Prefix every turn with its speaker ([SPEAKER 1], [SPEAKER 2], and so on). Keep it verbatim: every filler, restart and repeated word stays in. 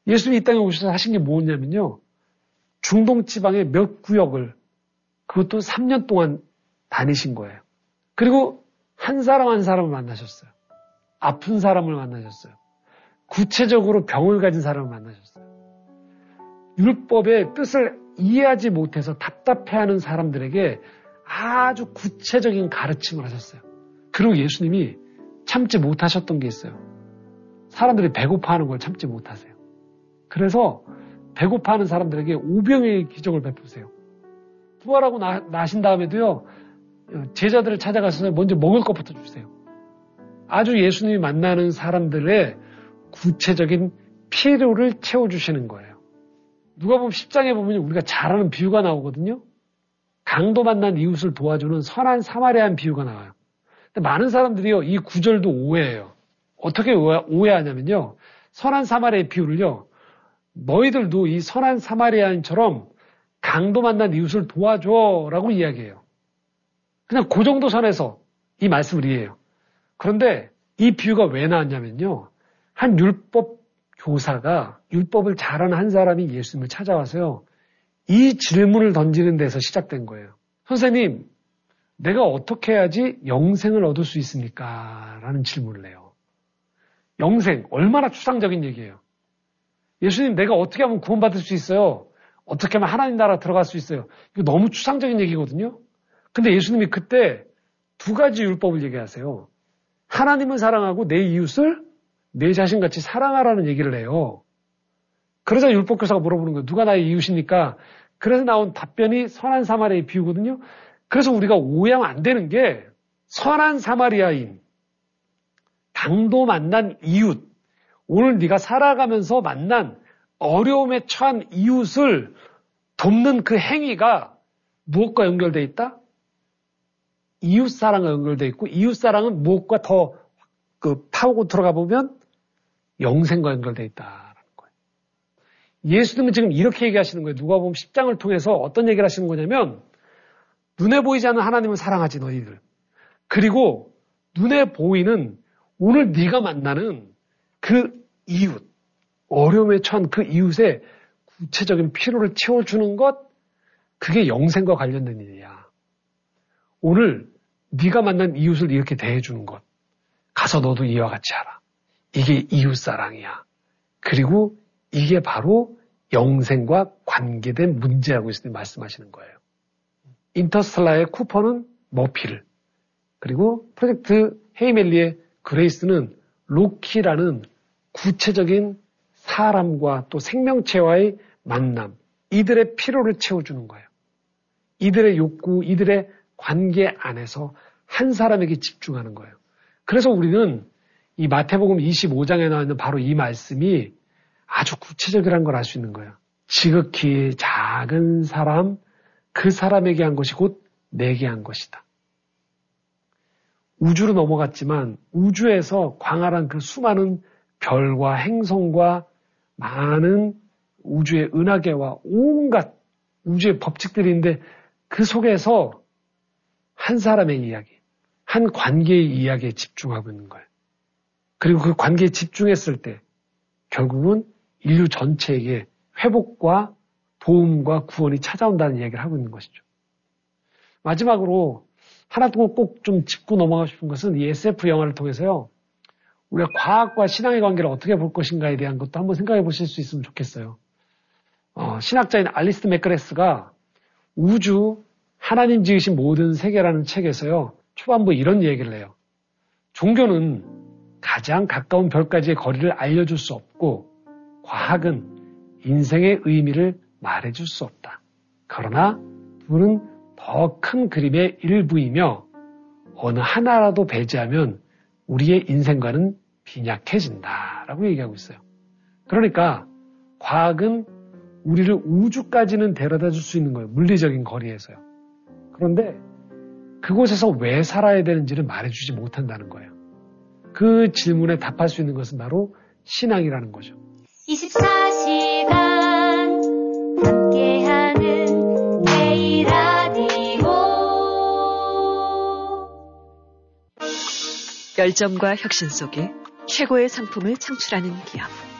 [SPEAKER 1] 예수님이 이 땅에 오셔서 하신 게 뭐냐면요. 중동 지방의 몇 구역을 그것도 삼 년 동안 다니신 거예요. 그리고 한 사람 한 사람을 만나셨어요. 아픈 사람을 만나셨어요. 구체적으로 병을 가진 사람을 만나셨어요. 율법의 뜻을 이해하지 못해서 답답해하는 사람들에게 아주 구체적인 가르침을 하셨어요. 그리고 예수님이 참지 못하셨던 게 있어요. 사람들이 배고파하는 걸 참지 못하세요. 그래서 배고파하는 사람들에게 오병의 기적을 베푸세요. 부활하고 나, 나신 다음에도요. 제자들을 찾아가서 먼저 먹을 것부터 주세요. 아주 예수님이 만나는 사람들의 구체적인 필요를 채워주시는 거예요. 누가복음 십 장에 보면 우리가 잘 아는 비유가 나오거든요. 강도 만난 이웃을 도와주는 선한 사마리아인 비유가 나와요. 근데 많은 사람들이요, 이 구절도 오해해요. 어떻게 오해하냐면요. 선한 사마리아의 비유를요. 너희들도 이 선한 사마리아인처럼 강도 만난 이웃을 도와줘라고 이야기해요. 그냥 그 정도 선에서 이 말씀을 이해해요. 그런데 이 비유가 왜 나왔냐면요. 한 율법 교사가 율법을 잘하는 한 사람이 예수님을 찾아와서요. 이 질문을 던지는 데서 시작된 거예요. 선생님, 내가 어떻게 해야지 영생을 얻을 수 있습니까? 라는 질문을 해요. 영생, 얼마나 추상적인 얘기예요. 예수님, 내가 어떻게 하면 구원받을 수 있어요? 어떻게 하면 하나님 나라 들어갈 수 있어요? 이거 너무 추상적인 얘기거든요. 근데 예수님이 그때 두 가지 율법을 얘기하세요. 하나님을 사랑하고 내 이웃을 내 자신같이 사랑하라는 얘기를 해요. 그러자 율법교사가 물어보는 거예요. 누가 나의 이웃입니까? 그래서 나온 답변이 선한 사마리아의 비유거든요. 그래서 우리가 오해하면 안 되는 게 선한 사마리아인, 강도 만난 이웃, 오늘 네가 살아가면서 만난 어려움에 처한 이웃을 돕는 그 행위가 무엇과 연결되어 있다? 이웃사랑과 연결되어 있고 이웃사랑은 무엇과 더 그 파고 들어가 보면 영생과 연결되어 있다라는 거예요. 예수님은 지금 이렇게 얘기하시는 거예요. 누가복음 십 장을 통해서 어떤 얘기를 하시는 거냐면 눈에 보이지 않는 하나님을 사랑하지 너희들. 그리고 눈에 보이는 오늘 네가 만나는 그 이웃, 어려움에 처한 그 이웃의 구체적인 필요를 채워주는 것, 그게 영생과 관련된 일이야. 오늘 네가 만난 이웃을 이렇게 대해주는 것, 가서 너도 이와 같이 하라. 이게 이웃사랑이야. 그리고 이게 바로 영생과 관계된 문제라고 예수님이 말씀하시는 거예요. 인터스텔라의 쿠퍼는 머피를, 그리고 프로젝트 헤이멜리의 그레이스는 로키라는 구체적인 사람과 또 생명체와의 만남, 이들의 필요를 채워주는 거예요. 이들의 욕구, 이들의 관계 안에서 한 사람에게 집중하는 거예요. 그래서 우리는 이 마태복음 이십오 장에 나와 있는 바로 이 말씀이 아주 구체적이라는 걸 알 수 있는 거예요. 지극히 작은 사람, 그 사람에게 한 것이 곧 내게 한 것이다. 우주로 넘어갔지만 우주에서 광활한 그 수많은 별과 행성과 많은 우주의 은하계와 온갖 우주의 법칙들인데 그 속에서 한 사람의 이야기, 한 관계의 이야기에 집중하고 있는 거예요. 그리고 그 관계에 집중했을 때 결국은 인류 전체에게 회복과 도움과 구원이 찾아온다는 이야기를 하고 있는 것이죠. 마지막으로 하나 꼭 좀 짚고 넘어가고 싶은 것은 이 에스에프 영화를 통해서요. 우리가 과학과 신앙의 관계를 어떻게 볼 것인가에 대한 것도 한번 생각해 보실 수 있으면 좋겠어요. 어, 신학자인 알리스트 맥그레스가 우주, 하나님 지으신 모든 세계라는 책에서요. 초반부에 이런 얘기를 해요. 종교는 가장 가까운 별까지의 거리를 알려줄 수 없고 과학은 인생의 의미를 말해줄 수 없다. 그러나 둘은 더 큰 그림의 일부이며 어느 하나라도 배제하면 우리의 인생과는 빈약해진다라고 얘기하고 있어요. 그러니까 과학은 우리를 우주까지는 데려다 줄 수 있는 거예요. 물리적인 거리에서요. 그런데 그곳에서 왜 살아야 되는지를 말해주지 못한다는 거예요. 그 질문에 답할 수 있는 것은 바로 신앙이라는 거죠.
[SPEAKER 2] 이십사 시간 함께하는 K라디오
[SPEAKER 3] 열정과 혁신 속에 최고의 상품을 창출하는 기업